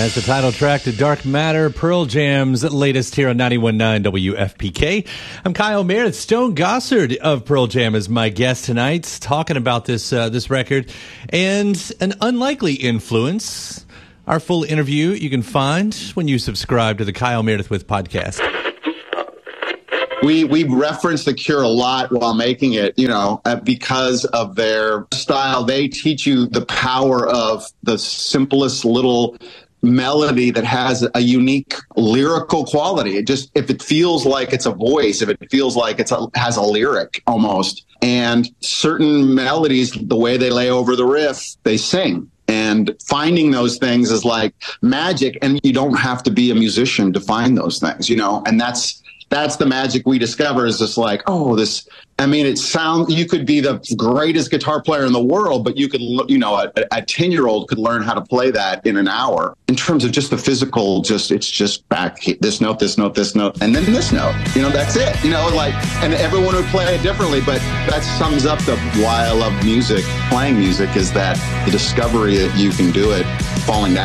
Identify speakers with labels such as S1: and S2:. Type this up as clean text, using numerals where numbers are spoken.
S1: That's the title track to Dark Matter, Pearl Jam's latest here on 91.9 WFPK. I'm Kyle Meredith. Stone Gossard of Pearl Jam is my guest tonight, talking about this record and an unlikely influence. Our full interview you can find when you subscribe to the Kyle Meredith With podcast.
S2: We reference The Cure a lot while making it, because of their style. They teach you the power of the simplest little melody that has a unique lyrical quality. If it feels like it's a voice, if it feels like has a lyric almost, and certain melodies, the way they lay over the riff, they sing. And finding those things is like magic, and you don't have to be a musician to find those things, and that's the magic we discover, is just like, you could be the greatest guitar player in the world, but you could, a 10-year-old could learn how to play that in an hour. In terms of just the physical, it's just back, this note, this note, this note, and then this note, that's it, and everyone would play it differently, but that sums up why I love music, playing music, is that the discovery that you can do it falling down.